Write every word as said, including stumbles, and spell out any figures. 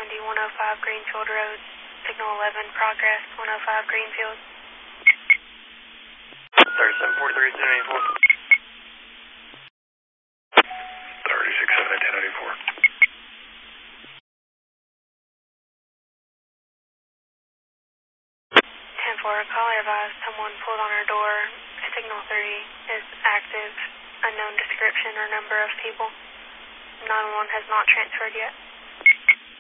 seventy, one oh five Greenfield Road, signal eleven, progress, one oh five Greenfield. thirty-seven forty-three, ten eighty-four. thirty-six seventy, ten eighty-four. ten four, caller advised someone pulled on her door. Signal three is active. Unknown description or number of people. nine one one has not transferred yet.